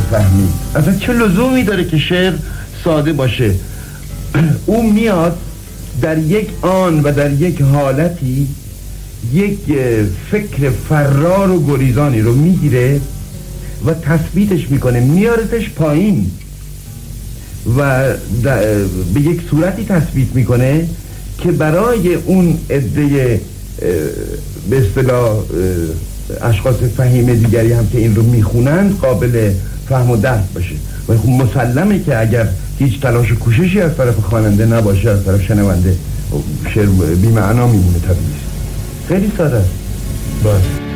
فهمید. اصلا چه لزومی داره که شعر ساده باشه؟ اون میاد در یک آن و در یک حالتی یک فکر فرار و گریزانی رو میگیره و تثبیتش میکنه، میارتش پایین و به یک صورتی تثبیت میکنه که برای اون عده به اصطلاح اشخاص فهیم دیگری هم که این رو میخونند قابل فهم و درک باشه. و خب مسلمه که اگر هیچ تلاش و کوششی از طرف خواننده نباشه، از طرف شنونده، شعر بی معنا میمونه. طبیعی خیلی ساده است.